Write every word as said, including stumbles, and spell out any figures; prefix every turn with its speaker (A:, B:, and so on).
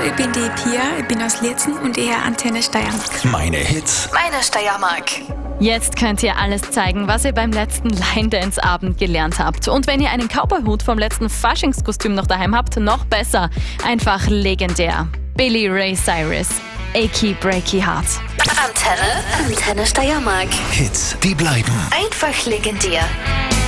A: ich bin die Pia, ich bin aus Lietzen und ich höre Antenne Steiermark.
B: Meine Hits,
C: Meine Steiermark.
D: Jetzt könnt ihr alles zeigen, was ihr beim letzten Line-Dance-Abend gelernt habt. Und wenn ihr einen Cowboy-Hut vom letzten Faschingskostüm noch daheim habt, noch besser. Einfach legendär. Billy Ray Cyrus. Achy Breaky Heart.
C: Antenne. Antenne Steiermark.
B: Hits, die bleiben.
C: Einfach legendär.